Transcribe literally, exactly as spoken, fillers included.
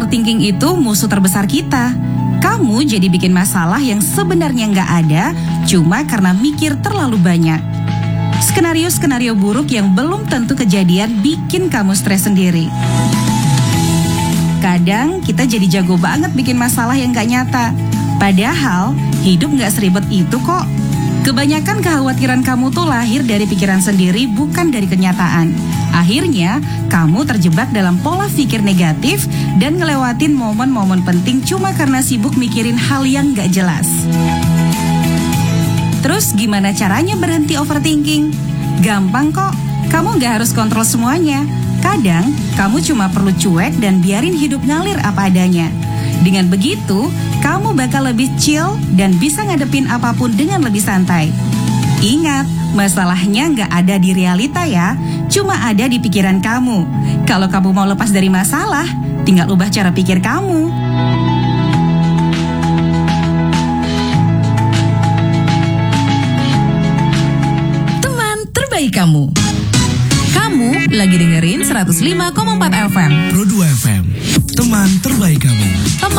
Overthinking itu musuh terbesar kita. Kamu jadi bikin masalah yang sebenarnya nggak ada, cuma karena mikir terlalu banyak. Skenario-skenario buruk yang belum tentu kejadian bikin kamu stres sendiri. Kadang kita jadi jago banget bikin masalah yang gak nyata. Padahal hidup gak seribet itu kok. Kebanyakan kekhawatiran kamu tuh lahir dari pikiran sendiri, bukan dari kenyataan. Akhirnya kamu terjebak dalam pola pikir negatif dan ngelewatin momen-momen penting cuma karena sibuk mikirin hal yang gak jelas. Terus gimana caranya berhenti overthinking? Gampang kok, kamu gak harus kontrol semuanya. Kadang, kamu cuma perlu cuek dan biarin hidup ngalir apa adanya. Dengan begitu, kamu bakal lebih chill dan bisa ngadepin apapun dengan lebih santai. Ingat, masalahnya nggak ada di realita ya, cuma ada di pikiran kamu. Kalau kamu mau lepas dari masalah, tinggal ubah cara pikir kamu. Teman terbaik kamu. Kamu lagi dengerin seratus lima koma empat F M Pro dua F M, teman terbaik kamu.